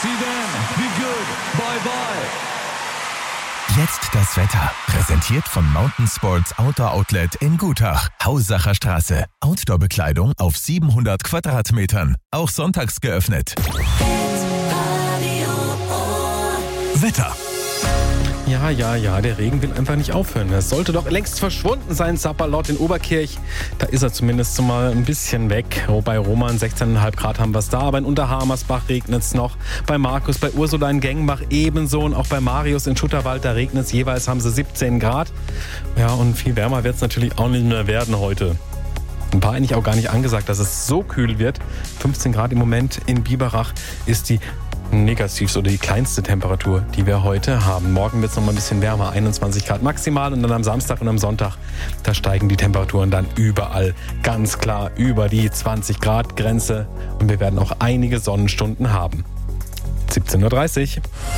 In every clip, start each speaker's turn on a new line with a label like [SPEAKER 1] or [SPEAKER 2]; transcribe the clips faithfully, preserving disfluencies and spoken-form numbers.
[SPEAKER 1] See then. Be good. Bye bye.
[SPEAKER 2] Jetzt das Wetter. Präsentiert von Mountain Sports Outdoor Outlet in Gutach. Hausacher Straße. Outdoor-Bekleidung auf siebenhundert Quadratmetern. Auch sonntags geöffnet. Wetter.
[SPEAKER 3] Ja, ja, ja, der Regen will einfach nicht aufhören. Er sollte doch längst verschwunden sein, Sapperlot in Oberkirch. Da ist er zumindest mal ein bisschen weg. Oh, bei Roman sechzehn Komma fünf Grad haben wir es da. Aber in Unterhamersbach regnet es noch. Bei Markus, bei Ursula in Gengenbach ebenso. Und auch bei Marius in Schutterwald, da regnet es jeweils, haben sie siebzehn Grad. Ja, und viel wärmer wird es natürlich auch nicht mehr werden heute. War eigentlich auch gar nicht angesagt, dass es so kühl wird. fünfzehn Grad im Moment in Biberach ist die negativste oder die kleinste Temperatur, die wir heute haben. Morgen wird es noch mal ein bisschen wärmer, einundzwanzig Grad maximal, und dann am Samstag und am Sonntag, da steigen die Temperaturen dann überall ganz klar über die zwanzig Grad Grenze, und wir werden auch einige Sonnenstunden haben. siebzehn Uhr dreißig.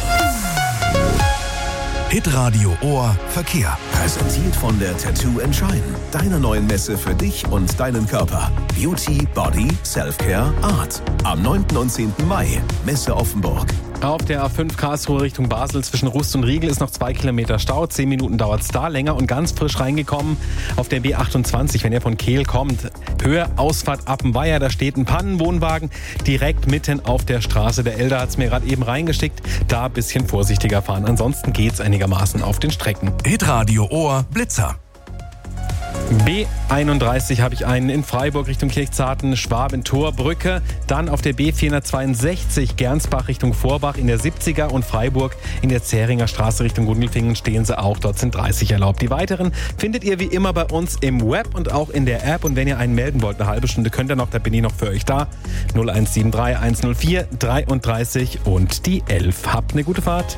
[SPEAKER 2] Hitradio Ohr Verkehr. Präsentiert von der Tattoo and Shine. Deiner neuen Messe für dich und deinen Körper. Beauty, Body, Selfcare, Art. Am neunten und zehnten Mai. Messe Offenburg.
[SPEAKER 3] Auf der A fünf Karlsruhe Richtung Basel zwischen Rust und Riegel ist noch zwei Kilometer Stau. Zehn Minuten dauert es da, länger und ganz frisch reingekommen. Auf der B achtundzwanzig, wenn ihr von Kehl kommt, Höhe Ausfahrt Appenweier, da steht ein Pannenwohnwagen direkt mitten auf der Straße. Der Elder hat es mir gerade eben reingeschickt. Da ein bisschen vorsichtiger fahren. Ansonsten geht's einigermaßen auf den Strecken.
[SPEAKER 2] Hitradio Ohr Blitzer.
[SPEAKER 3] B einunddreißig habe ich einen in Freiburg Richtung Kirchzarten, Schwaben-Torbrücke. Dann auf der B vierhundertzweiundsechzig Gernsbach Richtung Vorbach in der siebziger und Freiburg in der Zähringer Straße Richtung Gundelfingen stehen sie auch. Dort sind dreißig erlaubt. Die weiteren findet ihr wie immer bei uns im Web und auch in der App. Und wenn ihr einen melden wollt, eine halbe Stunde könnt ihr noch, da bin ich noch für euch da. null eins sieben drei eins null vier dreiunddreißig und die elf. Habt eine gute Fahrt.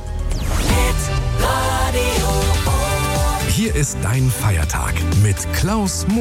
[SPEAKER 2] Hier ist dein Feiertag mit Klaus